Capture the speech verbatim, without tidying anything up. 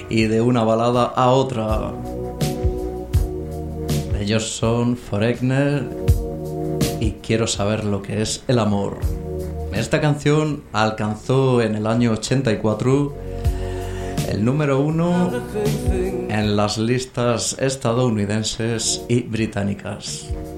y de una balada a otra. Ellos son Foreigner y Quiero saber lo que es el amor. Esta canción alcanzó en el año ochenta y cuatro el número uno en las listas estadounidenses y británicas.